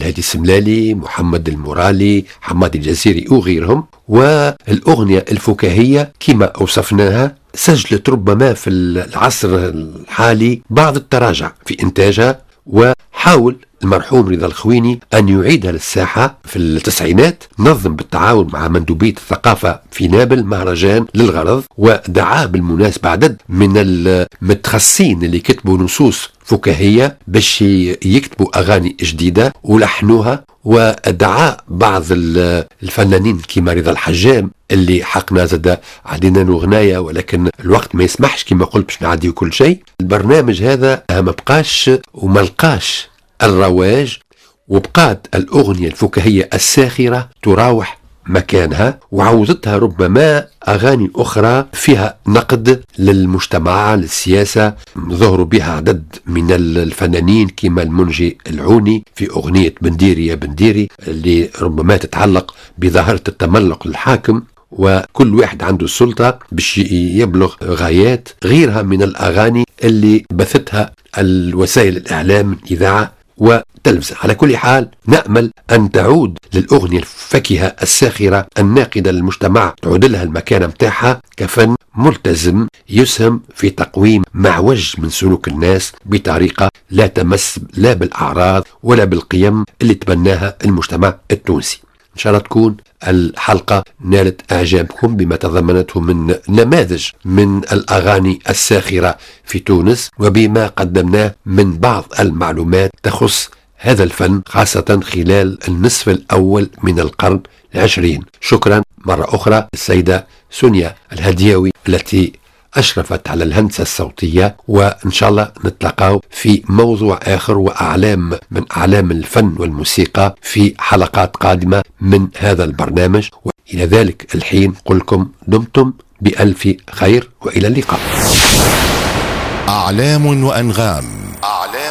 الهادي السملالي، محمد المرالي، حماد الجزيري وغيرهم. والأغنية الفكاهية كما أوصفناها سجلت ربما في العصر الحالي بعض التراجع في إنتاجها، وحاول المرحوم رضا الخويني أن يعيدها للساحة في التسعينات. نظم بالتعاون مع مندوبية الثقافة في نابل مهرجان للغرض، ودعا بالمناسبة عدد من المتخصصين اللي كتبوا نصوص فكاهية باش يكتبوا أغاني جديدة ولحنوها، ودعا بعض الفنانين كما رضا الحجام اللي حقنا زاد عدينا له غناية، ولكن الوقت ما يسمحش كما قلت باش نعديه كل شيء. البرنامج هذا ما بقاش وما لقاش الرواج، وبقات الأغنية الفكاهية الساخرة تراوح مكانها، وعوضتها ربما أغاني أخرى فيها نقد للمجتمع للسياسة. ظهروا بها عدد من الفنانين كما المنجي العوني في أغنية بنديري يا بنديري اللي ربما تتعلق بظاهرة التملق للحاكم، وكل واحد عنده السلطة باش يبلغ غايات. غيرها من الأغاني اللي بثتها الوسائل الإعلام، الإذاعة وتلفزة. على كل حال نأمل أن تعود للأغنية الفكهة الساخرة الناقدة للمجتمع، تعود لها المكانة متاعها كفن ملتزم يسهم في تقويم معوج من سلوك الناس بطريقة لا تمس لا بالأعراض ولا بالقيم اللي تبناها المجتمع التونسي. إن شاء الله تكون الحلقة نالت إعجابكم بما تضمنته من نماذج من الأغاني الساخرة في تونس، وبما قدمناه من بعض المعلومات تخص هذا الفن خاصة خلال النصف الأول من القرن العشرين. شكرا مرة أخرى السيدة سونيا الهدياوي التي أشرفت على الهندسة الصوتية، وإن شاء الله نتلقاو في موضوع آخر وأعلام من أعلام الفن والموسيقى في حلقات قادمة من هذا البرنامج. وإلى ذلك الحين قلكم دمتم بألف خير وإلى اللقاء. أعلام وأنغام.